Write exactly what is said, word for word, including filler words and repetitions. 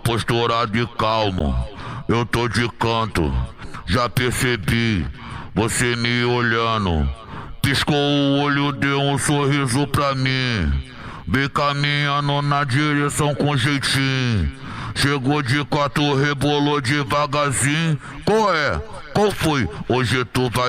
postura de calmo, eu tô de canto. Já percebi, você me olhando. Piscou o olho, deu um sorriso pra mim. Vem caminhando na direção com jeitinho. Chegou de quatro, rebolou devagarzinho. Qual é? Qual foi? Hoje tu vai